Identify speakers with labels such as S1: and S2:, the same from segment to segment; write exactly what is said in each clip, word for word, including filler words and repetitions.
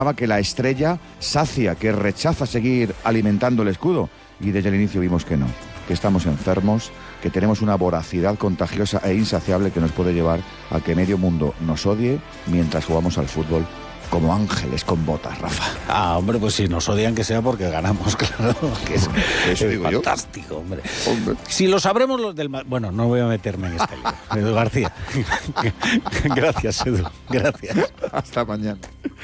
S1: que la estrella sacia, que rechaza seguir alimentando el escudo. Y desde el inicio vimos que no, que estamos enfermos, que tenemos una voracidad contagiosa e insaciable que nos puede llevar a que medio mundo nos odie mientras jugamos al fútbol como ángeles con botas, Rafa.
S2: Ah, hombre, pues si nos odian que sea porque ganamos, claro. Que es,
S1: Eso
S2: es
S1: digo
S2: fantástico,
S1: yo.
S2: hombre.
S1: hombre.
S2: Si lo sabremos los del... Bueno, no voy a meterme en este lío. Edu García. Gracias, Edu. Gracias.
S1: Hasta mañana.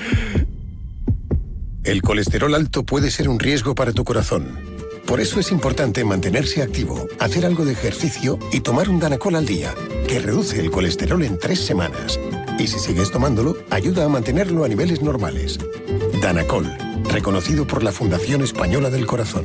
S3: El colesterol alto puede ser un riesgo para tu corazón. Por eso es importante mantenerse activo, hacer algo de ejercicio y tomar un Danacol al día, que reduce el colesterol en tres semanas. Y si sigues tomándolo, ayuda a mantenerlo a niveles normales. Danacol, reconocido por la Fundación Española del Corazón.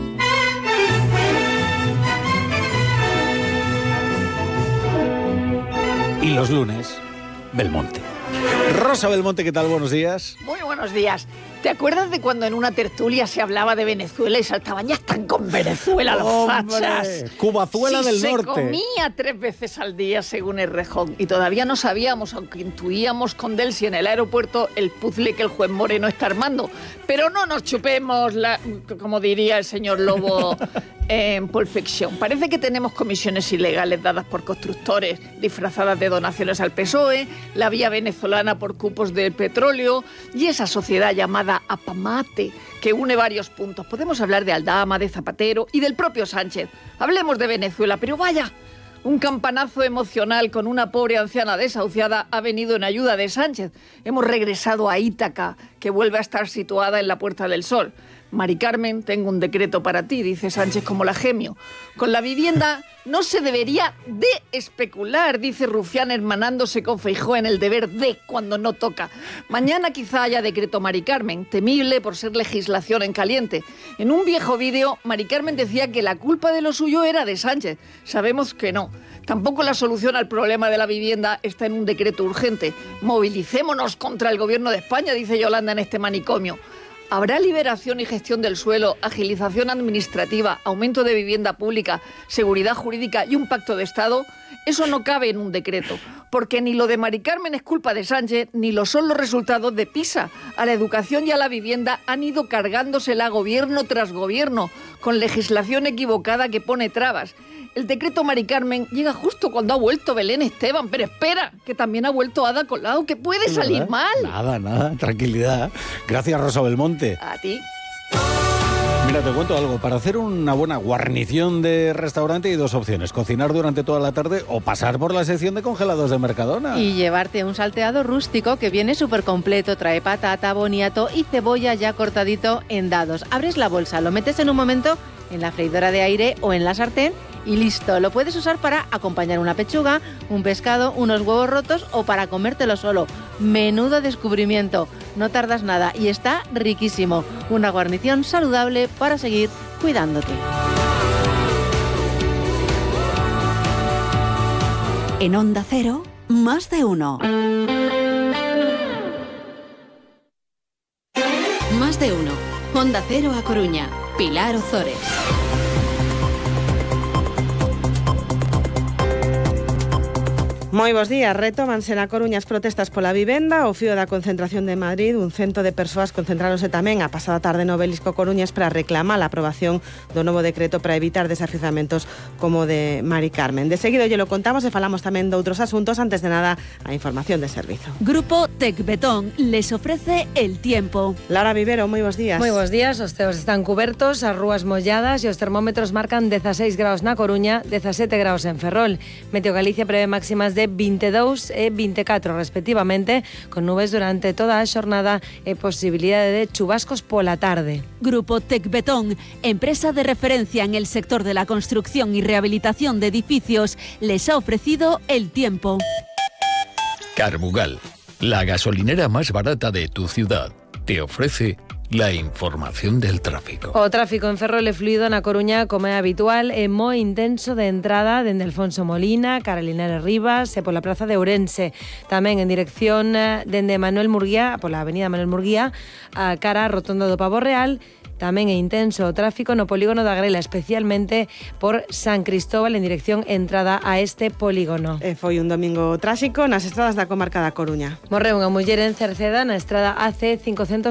S2: Y los lunes, Belmonte. Rosa Belmonte, ¿qué tal? Buenos días.
S4: Muy buenos días. ¿Te acuerdas de cuando en una tertulia se hablaba de Venezuela y saltaban, ya están con Venezuela los
S2: ¡Hombre!
S4: fachas?
S2: Cubazuela
S4: Sí,
S2: del
S4: se
S2: norte.
S4: comía tres veces al día según el Rejón y todavía no sabíamos, aunque intuíamos con Delcy en el aeropuerto, el puzzle que el juez Moreno está armando. Pero no nos chupemos, la, como diría el señor Lobo en Pulp Fiction. Parece que tenemos comisiones ilegales dadas por constructores disfrazadas de donaciones al P S O E, la vía venezolana por cupos de petróleo y esa sociedad llamada Apamate, que une varios puntos. Podemos hablar de Aldama, de Zapatero y del propio Sánchez. Hablemos de Venezuela, pero vaya, un campanazo emocional con una pobre anciana desahuciada ha venido en ayuda de Sánchez. Hemos regresado a Ítaca, que vuelve a estar situada en la Puerta del Sol. Mari Carmen, tengo un decreto para ti, dice Sánchez como la gemio. Con la vivienda no se debería de especular, dice Rufián hermanándose con Feijóo en el deber de cuando no toca. Mañana quizá haya decreto Mari Carmen, temible por ser legislación en caliente. En un viejo vídeo, Mari Carmen decía que la culpa de lo suyo era de Sánchez. Sabemos que no. Tampoco la solución al problema de la vivienda está en un decreto urgente. Movilicémonos contra el gobierno de España, dice Yolanda en este manicomio. ¿Habrá liberación y gestión del suelo, agilización administrativa, aumento de vivienda pública, seguridad jurídica y un pacto de Estado? Eso no cabe en un decreto, porque ni lo de Mari Carmen es culpa de Sánchez, ni lo son los resultados de PISA. A la educación y a la vivienda han ido cargándosela gobierno tras gobierno, con legislación equivocada que pone trabas. El decreto Mari Carmen llega justo cuando ha vuelto Belén Esteban, pero espera, que también ha vuelto Ada Colau, que puede salir mal.
S2: Nada, nada, tranquilidad. Gracias, Rosa Belmonte.
S4: A ti.
S2: Mira, te cuento algo. Para hacer una buena guarnición de restaurante hay dos opciones. Cocinar durante toda la tarde o pasar por la sección de congelados de Mercadona.
S5: Y llevarte un salteado rústico que viene súper completo. Trae patata, boniato y cebolla ya cortadito en dados. Abres la bolsa, lo metes en un momento en la freidora de aire o en la sartén y listo. Lo puedes usar para acompañar una pechuga, un pescado, unos huevos rotos o para comértelo solo. Menudo descubrimiento. No tardas nada y está riquísimo. Una guarnición saludable para seguir cuidándote.
S6: En Onda Cero, más de uno. Más de uno. Onda Cero A Coruña. Pilar Ozores.
S7: Moi bons días. Retómanse na Coruña as protestas pola vivenda. O fío da concentración de Madrid, un cento de persoas concentráronse tamén a pasada tarde no Obelisco Coruñas para reclamar a aprobación do novo decreto para evitar desafiuzamentos como de Mari Carmen. De seguido lle lo contamos e falamos tamén de outros asuntos. Antes de nada, a información de servizo.
S6: Grupo Tecbetón les ofrece el tiempo.
S7: Laura Vivero, moi bons días.
S8: Moi bons días, os ceos están cubertos, as rúas molladas e os termómetros marcan dezaseis graus na Coruña, dezasete graus en Ferrol. Meteo Galicia prevé máximas de vinte e dous e vinte e catro respectivamente, con nubes durante toda a xornada e posibilidade de chubascos pola tarde.
S6: Grupo Tecbetón, empresa de referencia en el sector de la construcción y rehabilitación de edificios, les ha ofrecido el tiempo.
S9: Carbugal, la gasolinera más barata de tu ciudad, te ofrece la información del tráfico.
S8: O tráfico en Ferrol é fluido na Coruña como é habitual e moi intenso de entrada dende Alfonso Molina, cara Linares Rivas e pola praza de Ourense. Tamén en dirección dende Manuel Murguía, pola avenida Manuel Murguía, a cara a Rotonda do Pavo Real, tamén é intenso o tráfico no polígono da Grela, especialmente por San Cristóbal en dirección entrada a este polígono.
S7: E foi un domingo tráxico nas estradas da comarca da Coruña.
S8: Morreu unha muller en Cerceda na estrada A C cincocentos